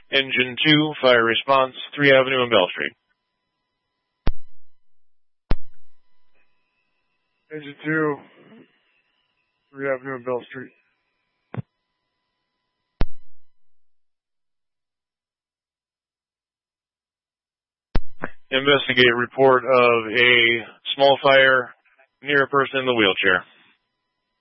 Engine 2, fire response, 3 Avenue and Bell Street. Engine 2, 3 Avenue and Bell Street. Investigate report of a small fire near a person in the wheelchair.